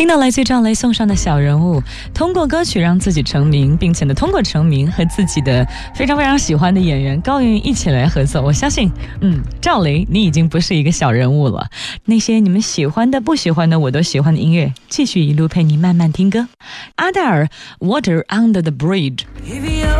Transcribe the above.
听到来自赵雷送上的小人物，通过歌曲让自己成名，并且呢，通过成名和自己的非常非常喜欢的演员高云一起来合作，我相信，赵雷，你已经不是一个小人物了。那些你们喜欢的、不喜欢的，我都喜欢的音乐，继续一路陪你慢慢听歌。阿黛尔 ，Water Under the Bridge。